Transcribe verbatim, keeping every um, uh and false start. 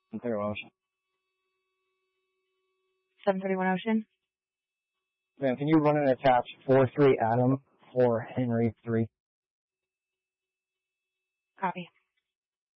seven thirty-one Ocean. seven thirty-one Ocean. Ma'am, can you run and attach four three Adam for Henry three? Copy.